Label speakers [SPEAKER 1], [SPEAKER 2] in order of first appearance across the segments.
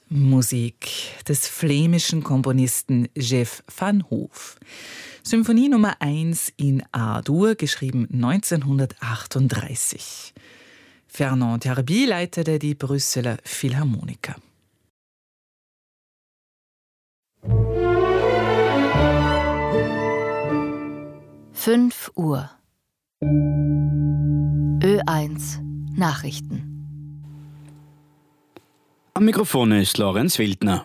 [SPEAKER 1] Musik des flämischen Komponisten Jeff van Hoof. Symphonie Nummer 1 in A-Dur, geschrieben 1938. Fernand Terby leitete die Brüsseler Philharmoniker.
[SPEAKER 2] Fünf Uhr. Ö1 Nachrichten.
[SPEAKER 3] Am Mikrofon ist Lorenz Wildner.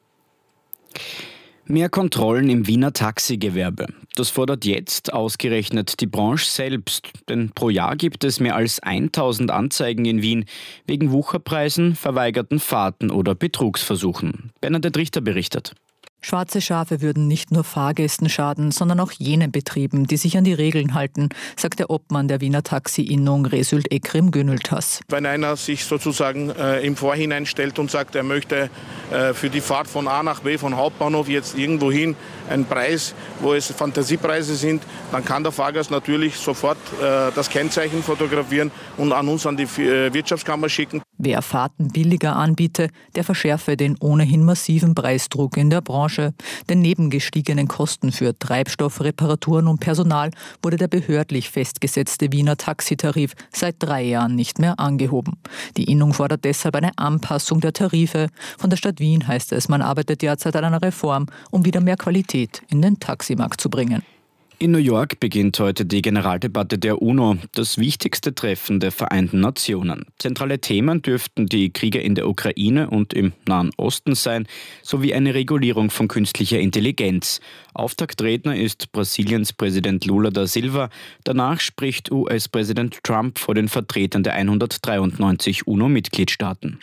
[SPEAKER 3] Mehr Kontrollen im Wiener Taxigewerbe. Das fordert jetzt ausgerechnet die Branche selbst. Denn pro Jahr gibt es mehr als 1000 Anzeigen in Wien wegen Wucherpreisen, verweigerten Fahrten oder Betrugsversuchen. Bernadette Richter berichtet.
[SPEAKER 4] Schwarze Schafe würden nicht nur Fahrgästen schaden, sondern auch jenen Betrieben, die sich an die Regeln halten, sagt der Obmann der Wiener Taxi-Innung Result Ekrem Gönültas.
[SPEAKER 5] Wenn einer sich sozusagen im Vorhinein stellt und sagt, er möchte für die Fahrt von A nach B, von Hauptbahnhof jetzt irgendwo hin, einen Preis, wo es Fantasiepreise sind, dann kann der Fahrgast natürlich sofort das Kennzeichen fotografieren und an uns, an die Wirtschaftskammer schicken.
[SPEAKER 4] Wer Fahrten billiger anbiete, der verschärfe den ohnehin massiven Preisdruck in der Branche. Denn neben gestiegenen Kosten für Treibstoff, Reparaturen und Personal wurde der behördlich festgesetzte Wiener Taxitarif seit 3 Jahren nicht mehr angehoben. Die Innung fordert deshalb eine Anpassung der Tarife. Von der Stadt Wien heißt es, man arbeitet derzeit an einer Reform, um wieder mehr Qualität in den Taximarkt zu bringen.
[SPEAKER 3] In New York beginnt heute die Generaldebatte der UNO, das wichtigste Treffen der Vereinten Nationen. Zentrale Themen dürften die Kriege in der Ukraine und im Nahen Osten sein, sowie eine Regulierung von künstlicher Intelligenz. Auftaktredner ist Brasiliens Präsident Lula da Silva. Danach spricht US-Präsident Trump vor den Vertretern der 193 UNO-Mitgliedstaaten.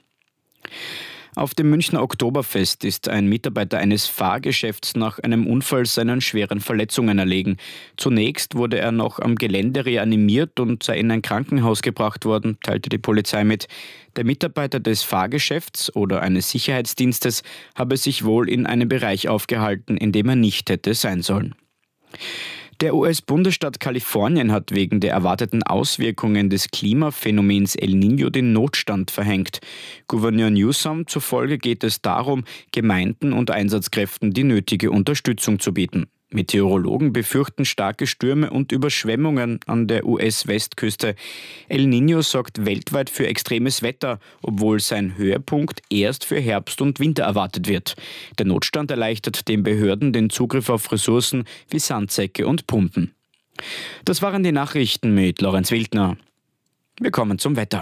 [SPEAKER 3] Auf dem Münchner Oktoberfest ist ein Mitarbeiter eines Fahrgeschäfts nach einem Unfall seinen schweren Verletzungen erlegen. Zunächst wurde er noch am Gelände reanimiert und sei in ein Krankenhaus gebracht worden, teilte die Polizei mit. Der Mitarbeiter des Fahrgeschäfts oder eines Sicherheitsdienstes habe sich wohl in einem Bereich aufgehalten, in dem er nicht hätte sein sollen. Der US-Bundesstaat Kalifornien hat wegen der erwarteten Auswirkungen des Klimaphänomens El Niño den Notstand verhängt. Gouverneur Newsom zufolge geht es darum, Gemeinden und Einsatzkräften die nötige Unterstützung zu bieten. Meteorologen befürchten starke Stürme und Überschwemmungen an der US-Westküste. El Niño sorgt weltweit für extremes Wetter, obwohl sein Höhepunkt erst für Herbst und Winter erwartet wird. Der Notstand erleichtert den Behörden den Zugriff auf Ressourcen wie Sandsäcke und Pumpen. Das waren die Nachrichten mit Lorenz Wildner. Wir kommen zum Wetter.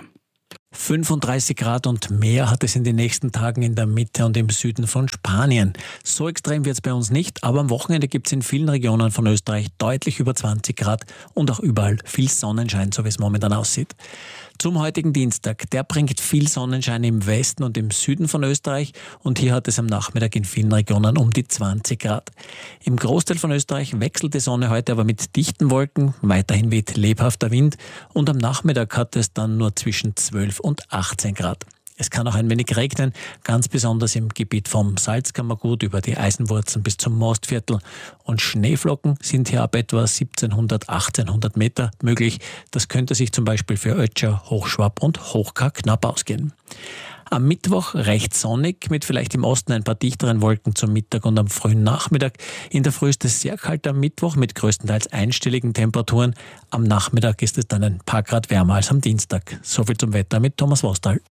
[SPEAKER 6] 35 Grad und mehr hat es in den nächsten Tagen in der Mitte und im Süden von Spanien. So extrem wird es bei uns nicht, aber am Wochenende gibt es in vielen Regionen von Österreich deutlich über 20 Grad und auch überall viel Sonnenschein, so wie es momentan aussieht. Zum heutigen Dienstag, der bringt viel Sonnenschein im Westen und im Süden von Österreich und hier hat es am Nachmittag in vielen Regionen um die 20 Grad. Im Großteil von Österreich wechselt die Sonne heute aber mit dichten Wolken, weiterhin weht lebhafter Wind und am Nachmittag hat es dann nur zwischen 12 und 18 Grad. Es kann auch ein wenig regnen, ganz besonders im Gebiet vom Salzkammergut über die Eisenwurzen bis zum Mostviertel. Und Schneeflocken sind hier ab etwa 1700, 1800 Meter möglich. Das könnte sich zum Beispiel für Ötscher, Hochschwab und Hochkar knapp ausgehen. Am Mittwoch recht sonnig, mit vielleicht im Osten ein paar dichteren Wolken zum Mittag und am frühen Nachmittag. In der Früh ist es sehr kalt am Mittwoch mit größtenteils einstelligen Temperaturen. Am Nachmittag ist es dann ein paar Grad wärmer als am Dienstag. Soviel zum Wetter mit Thomas Vostal.